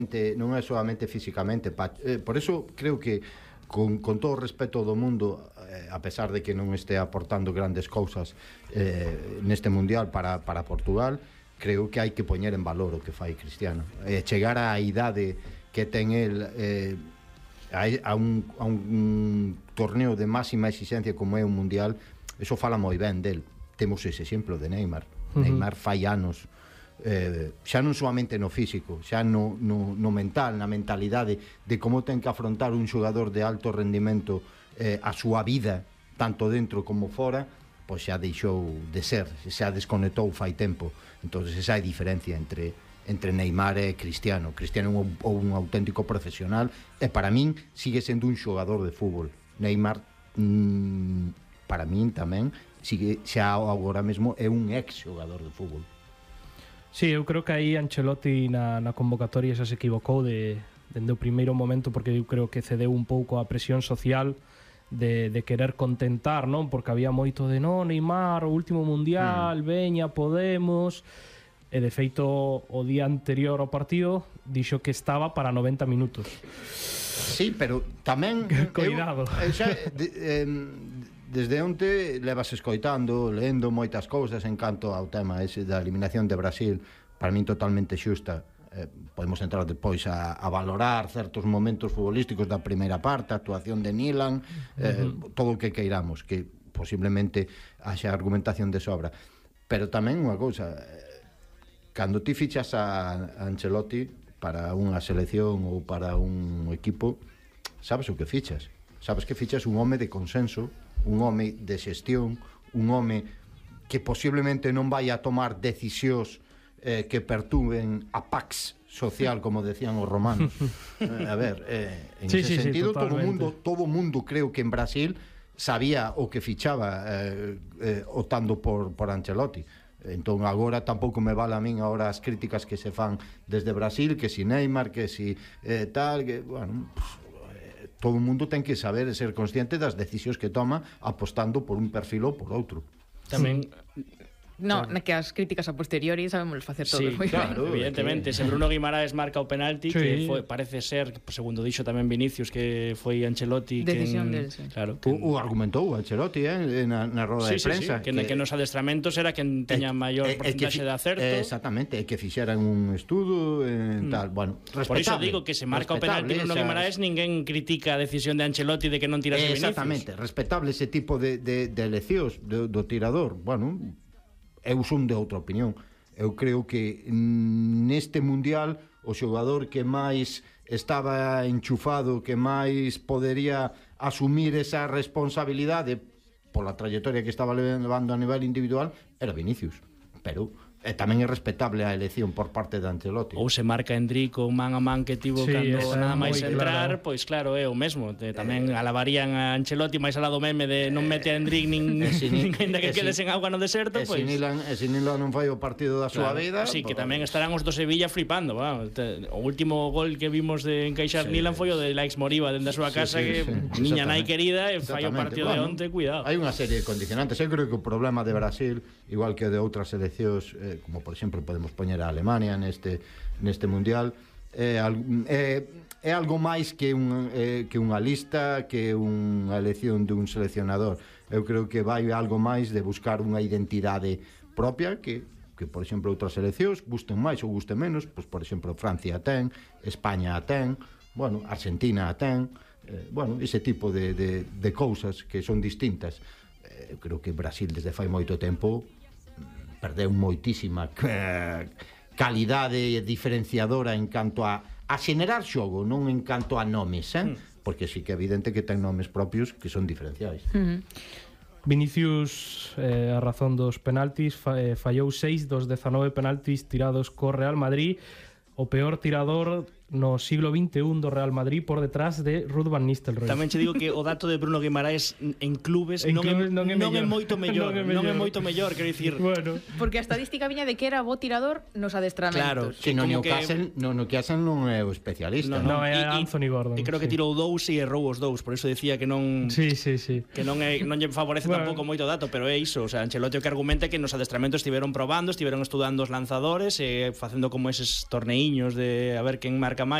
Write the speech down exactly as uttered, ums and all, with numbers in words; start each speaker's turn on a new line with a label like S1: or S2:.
S1: non é solamente físicamente, pa, eh, por eso creo que con, con todo o respeto do mundo, eh, a pesar de que non este aportando grandes cousas eh, neste mundial para, para Portugal, creo que hai que poñer en valor o que fai Cristiano, eh, chegar á idade que ten el, eh, a, a, un, a un torneo de máxima exigencia como é un mundial, eso fala moi ben del. Temos ese exemplo de Neymar. Uh-huh. Neymar fai anos, eh, xa non solamente no físico, xa no, no, no mental, na mentalidade de como ten que afrontar un xogador de alto rendimento eh, a súa vida, tanto dentro como fora, pois xa deixou de ser, xa desconectou fai tempo. Entonces esa é a diferencia entre, entre Neymar e Cristiano. Cristiano é un, un auténtico profesional e para min sigue sendo un xogador de fútbol. Neymar, mmm, para min tamén, sigue, xa agora mesmo é un ex xogador de fútbol.
S2: Sí, eu creo que aí Ancelotti na, na convocatoria xa se equivocou de, dende o primeiro momento, porque eu creo que cedeu un pouco a presión social de, de querer contentar, non? Porque había moito de no, Neymar, o último mundial, mm. veña, podemos, e de feito o día anterior ao partido dixo que estaba para noventa minutos.
S1: Sí, pero tamén
S2: cuidado.
S1: Eu, xa, de, eh, desde onte levas escoitando, leendo moitas cousas en canto ao tema ese da eliminación de Brasil, para min totalmente xusta. Eh, podemos entrar depois a, a valorar certos momentos futbolísticos da primeira parte, a actuación de Nilan, eh, uh-huh. todo o que queiramos, que posiblemente haxa argumentación de sobra. Pero tamén unha cousa, eh, cando ti fichas a, a Ancelotti para unha selección ou para un equipo, sabes o que fichas. Sabes que fichas un home de consenso, un home de xestión, un home que posiblemente non vai a tomar decisións eh, que perturben a pax social, como decían os romanos. eh, a ver, eh, en
S2: sí,
S1: ese
S2: sí,
S1: sentido,
S2: sí,
S1: todo o mundo, todo mundo creo que en Brasil sabía o que fichaba eh, eh, optando por, por Ancelotti. Entón agora tampouco me vale a min agora as críticas que se fan desde Brasil, que si Neymar, que si eh, tal, que, bueno, pues, todo o mundo ten que saber e ser consciente das decisións que toma apostando por un perfil ou por outro.
S3: Tamén
S4: No, claro. Que as críticas a posteriori sabemos facer todos
S3: sí,
S4: moi
S3: claro,
S4: ben.
S3: Evidentemente, se Bruno Guimaraes marca o penalti, sí. que foi, parece ser, segundo dixo tamén Vinicius, que foi Ancelotti
S4: decisión
S3: quen,
S4: del, sí.
S3: claro,
S1: que, o, o argumentou Ancelotti eh, na, na roda
S3: sí,
S1: de prensa,
S3: sí, sí, que, que, que nos adestramentos era quen tiña maior
S1: eh,
S3: porcentaxe de acerto.
S1: Eh, exactamente, e que fixeran un estudo eh, mm. tal, bueno, respetable.
S3: Por iso digo que se marca o penalti Bruno Guimaraes, ninguén critica a decisión de Ancelotti de que non tirase
S1: eh,
S3: Vinicius.
S1: Exactamente, respetable ese tipo de, de, de eleccións do, do tirador. Bueno, eu son de outra opinión. Eu creo que neste mundial o xogador que máis estaba enchufado, que máis podería asumir esa responsabilidade pola trayectoria que estaba levando a nivel individual era Vinicius. Pero e tamén é respetable a elección por parte de Ancelotti.
S3: Ou se marca Endrico man a man que tivo sí, cando nada máis entrar, claro. Pois claro, é o mesmo. Tamén eh, alabarían a Ancelotti máis alado meme de non mete a Endric nin ainda que quedes en auga no deserto,
S1: e
S3: pois.
S1: E se Nilan non fai o partido da súa
S3: claro,
S1: vida.
S3: Sí, que tamén estarán os do Sevilla flipando, va. O último gol que vimos de encaixar sí, Nilan foi o de Laix Moriba dende a súa casa, sí, sí, que sí, niña nai querida e fai o partido bueno, de onte, cuidado.
S1: Hai unha serie de condicionantes. Eu creo que o problema de Brasil, igual que de outras seleccións, eh, como por exemplo podemos poñer a Alemania neste neste mundial, é, é, é algo máis que un é, que unha lista, que unha elección dun seleccionador. Eu creo que vai algo máis de buscar unha identidade propia que que por exemplo outras seleccións gusten máis ou gusten menos, pois por exemplo Francia a ten, España a ten, bueno, Argentina a ten, eh, bueno, ese tipo de, de, de cousas que son distintas. Eh, eu creo que Brasil desde fai moito tempo perdeu moitísima calidade diferenciadora en canto a, a xenerar xogo, non en canto a nomes, eh? Mm. Porque sí que é evidente que ten nomes propios que son diferenciais.
S2: Mm-hmm. Vinicius, eh, a razón dos penaltis, fa, eh, fallou seis dos dezanove penaltis tirados co Real Madrid, o peor tirador no siglo vinte e un do Real Madrid por detrás de Ruud van Nistelrooy.
S3: Tamén che digo que o dato de Bruno Guimaraes en clubes, en non, clubes é, non, é, non é moito mellor, non é, non é moito mellor, quero dicir.
S2: Bueno.
S4: Porque a estadística viña de que era bo tirador nos adestramentos.
S3: Claro,
S1: que no Newcastle, que... no Newcastle non é o especialista.
S2: No, no, é Anthony Gordon.
S3: E creo que
S2: sí.
S3: tirou dous e errou os dous, por iso decía que non
S2: Sí, sí, sí.
S3: Que non é non lle favorece bueno. tampouco moito dato, pero é iso, o sea, Ancelotti o que argumenta que nos adestramentos estiveron probando, estiveron estudando os lanzadores e facendo como eses torneiños de a ver quen marca